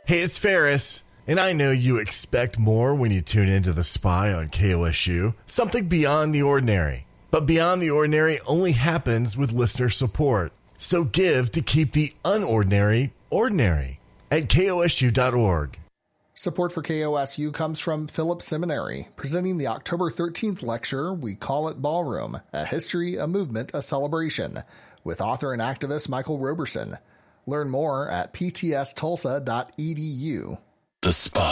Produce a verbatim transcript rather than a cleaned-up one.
Hey, it's Ferris, and I know you expect more when you tune into The Spy on K O S U, something beyond the ordinary. But beyond the ordinary only happens with listener support. So give to keep the unordinary ordinary at K O S U dot org. Support for K O S U comes from Phillips Seminary, presenting the October thirteenth lecture, We Call It Ballroom, A History, a Movement, a Celebration, with author and activist Michael Roberson. Learn more at p t s tulsa dot e d u. The Spy.